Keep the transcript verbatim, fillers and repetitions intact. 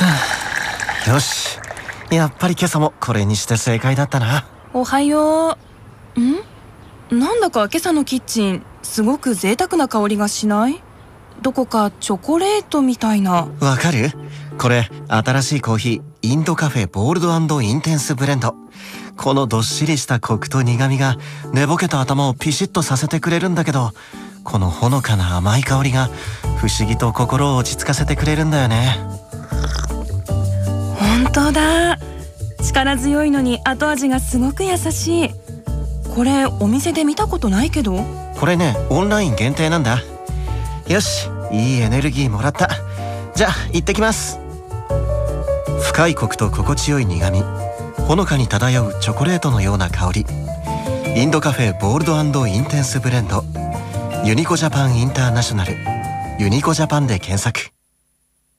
よし、やっぱり今朝もこれにして正解だったな。 おはよう。ん？なんだか今朝のキッチンすごく贅沢な香りがしない？どこかチョコレートみたいな。 わかる？これ新しいコーヒー、インドカフェボールド&インテンスブレンド。このどっしりしたコクと苦みが寝ぼけた頭をピシッとさせてくれるんだけど、このほのかな甘い香りが不思議と心を落ち着かせてくれるんだよね。 本当だ。力強いのに後味がすごく優しい。これお店で見たことないけど。 これね、オンライン限定なんだ。よし、いいエネルギーもらった。じゃあ行ってきます。深いコクと心地よい苦み、ほのかに漂うチョコレートのような香り。インドカフェボールド&インテンスブレンド、ユニコジャパンインターナショナル、ユニコジャパンで検索。